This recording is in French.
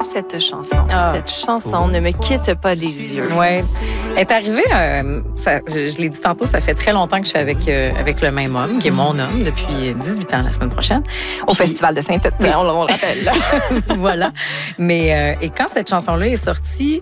cette chanson. Cette chanson ne me quitte pas des yeux. Oui. Elle est arrivée, je l'ai dit tantôt, ça fait très longtemps que je suis avec le même homme, qui est mon homme, depuis 18 ans la semaine prochaine. Au Festival de Saint-Tite, on le rappelle. Voilà. Mais et quand cette chanson-là est sortie,